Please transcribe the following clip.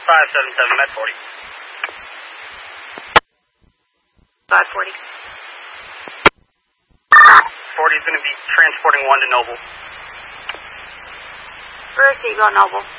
577, Met 40. 540. 40 is going to be transporting 1 to Noble. First Eagle, Noble.